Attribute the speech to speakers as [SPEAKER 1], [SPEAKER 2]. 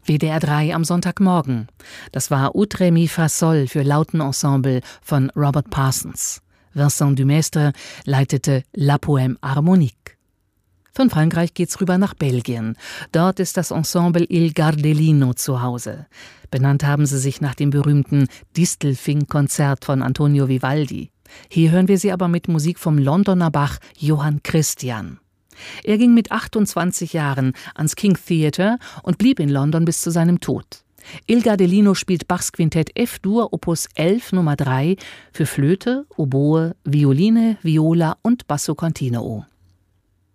[SPEAKER 1] WDR 3 am Sonntagmorgen. Das war Outre mi fa sol für Lautenensemble von Robert Parsons. Vincent Dumestre leitete La Poème Harmonique. Von Frankreich geht's rüber nach Belgien. Dort ist das Ensemble Il Gardelino zu Hause. Benannt haben sie sich nach dem berühmten Distelfing-Konzert von Antonio Vivaldi. Hier hören wir sie aber mit Musik vom Londoner Bach Johann Christian. Er ging mit 28 Jahren ans King Theatre und blieb in London bis zu seinem Tod. Il Gardelino spielt Bachs Quintett F-Dur Opus 11 Nummer 3 für Flöte, Oboe, Violine, Viola und Basso Continuo.